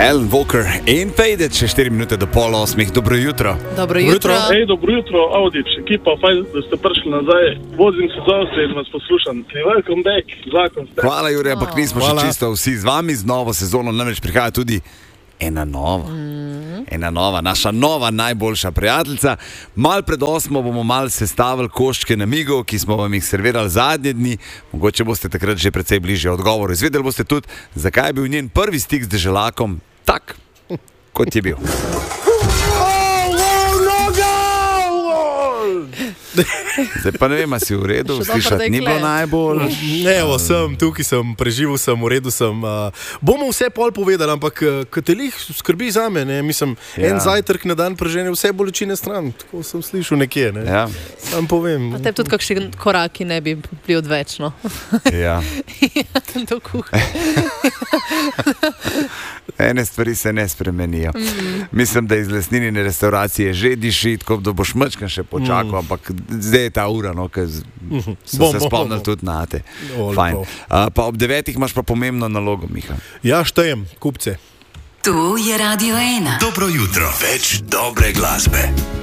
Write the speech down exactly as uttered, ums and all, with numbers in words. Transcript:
Alan Walker in Faded, še štiri minute do pol osmih. Dobro jutro. Dobro jutro. Hej, dobro jutro, Audič, ekipa, fajn, da ste prišli nazaj. Vozim se z Avstrije in vas poslušam. Welcome back, zakon ste. Hvala, Jure, ampak nismo Hvala. še čisto vsi z vami z novo sezono, namreč prihaja tudi ena nova. Mm. Ena nova, naša nova najboljša prijateljica. Mal pred osmo bomo mal sestavili koščke namigov, ki smo vam jih servirali zadnje dni. Mogoče boste takrat že precej bližje odgovoru. Izvedeli boste tudi, zakaj je bil njen prvi stik z deželakom tak, kot je bil. Zdaj pa ne vem, a si v redu, slišati ni bilo najbolj. Ne, evo, sem, tukaj sem, preživel sem, v redu sem. Uh, bomo vse pol povedali, ampak uh, Katelih skrbi za me, ne, mislim, ja. En zajtrk na dan prežene vse bolečine stran, tako sem slišal nekje, ne. Ja. Sam povem. A tebi tudi kakšni koraki ne bi bili odvečno. Ja. Do kuhe. Ene stvari se ne spremenijo. Mm. Mislim, da iz lesninine restauracije že diši, tako da boš mačkan še počakal, mm. ampak zdaj je ta ura, no, ker so bom, se bom, spomnili bom. tudi na te. Dovolj, Fajn. bom. Uh, pa ob devetih imaš pa pomembno nalogo, Miha. Ja, štejem, kupce. Tu je Radio ena. Dobro jutro, več dobre glasbe.